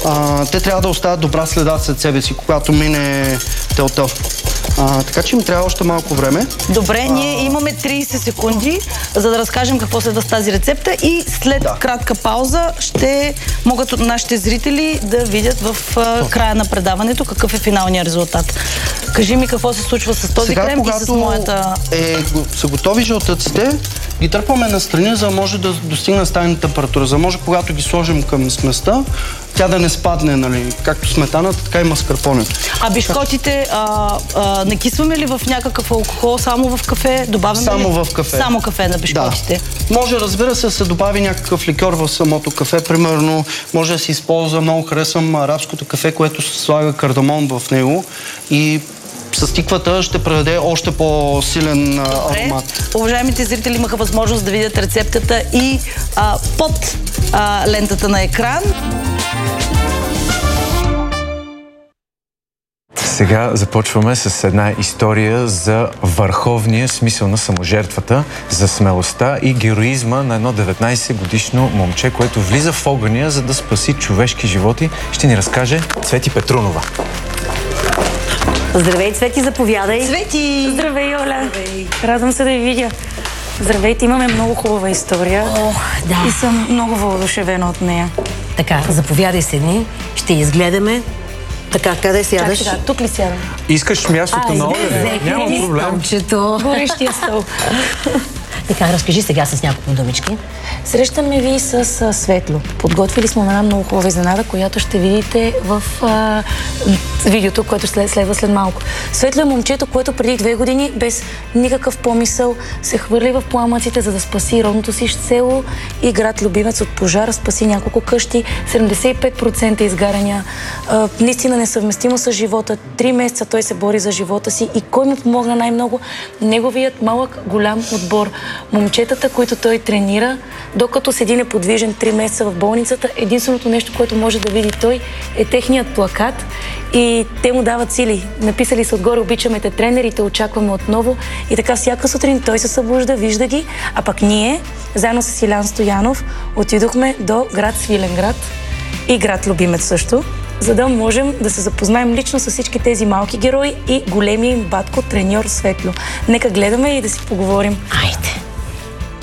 те трябва да оставят добра следа след себе си, когато мине телта. Така че им трябва още малко време. Добре, ние имаме 30 секунди, за да разкажем какво следва с тази рецепта и след кратка пауза ще могат от нашите зрители да видят в края на предаването какъв е финалният резултат. Кажи ми какво се случва с този крем и с моята... Са готови жълтъците, ги търпваме настрани, за да може да достигне стайна температура, за да може когато ги сложим към сместа, тя да не спадне, нали, както сметаната, така и маскарпонето. А бискотите накисваме ли в някакъв алкохол, само в кафе? Добавяме само ли? В кафе. Само кафе на бискотите? Да. Може, разбира се, да се добави някакъв ликьор в самото кафе. Примерно, може да се използва, много харесвам арабското кафе, което се слага кардамон в него и с тиквата ще предаде още по-силен аромат. Уважаемите зрители имаха възможност да видят рецептата и под лентата на екран. Сега започваме с една история за върховния смисъл на саможертвата, за смелостта и героизма на едно 19-годишно момче, което влиза в огъня, за да спаси човешки животи. Ще ни разкаже Цвети Петрунова. Здравей, Цвети, заповядай. Цвети! Здравей, Оля. Здравей. Радвам се да ви видя. Здравейте, имаме много хубава история. Да. И съм много въодушевена от нея. Така, заповядай седни, ще изгледаме. Така, къде сядаш? Чакай, тук ли сядам? Искаш мястото на Оля? Няма проблем. Горещия стол. Така, разкажи сега с няколко думички. Срещаме ви с Светло. Подготвили сме една много хубава изненада, която ще видите в видеото, което следва след малко. Светло е момчето, което преди 2 години без никакъв помисъл се хвърли в пламъците, за да спаси родното си село и град любимец от пожар, спаси няколко къщи, 75% изгаряния. Наистина несъвместимо с живота. 3 месеца той се бори за живота си и кой му помогна най-много? Неговият малък, голям отбор. Момчетата, които той тренира, докато седи неподвижен 3 месеца в болницата, единственото нещо, което може да види той, е техният плакат и те му дават сили. Написали са отгоре: обичаме те, тренерите, очакваме отново. И така всяка сутрин той се събужда, вижда ги, а пък ние, заедно с Илян Стоянов, отидохме до град Свиленград и град Любимец също, за да можем да се запознаем лично с всички тези малки герои и големия им батко, треньор Светло. Нека гледаме и да си поговорим. Айде!